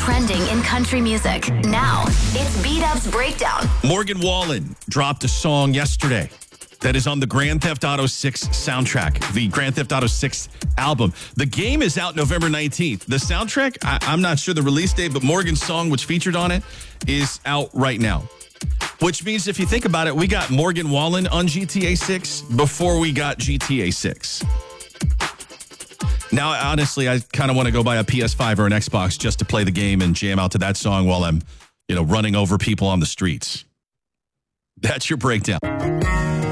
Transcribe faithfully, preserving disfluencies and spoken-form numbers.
trending in country music. Now, it's B-Dub's Breakdown. Morgan Wallen dropped a song yesterday that is on the Grand Theft Auto six soundtrack, the Grand Theft Auto six album. The game is out November nineteenth. The soundtrack, I, I'm not sure the release date, but Morgan's song, which featured on it, is out right now. Which means if you think about it, we got Morgan Wallen on G T A six before we got G T A six. Now, honestly, I kind of want to go buy a P S five or an Xbox just to play the game and jam out to that song while I'm, you know, running over people on the streets. That's your breakdown.